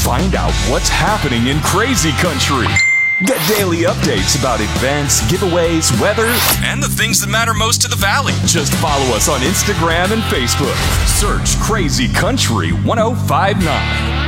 Find out what's happening in crazy country. Get daily updates about events, giveaways, weather, and the things that matter most to the Valley. Just follow us on Instagram and Facebook. Search Crazy Country 1059.